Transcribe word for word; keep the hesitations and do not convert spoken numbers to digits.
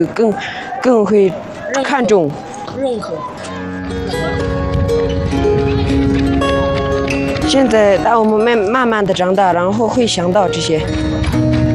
更更会看重认可。 现在当我们慢慢慢的长大，然后会想到这些。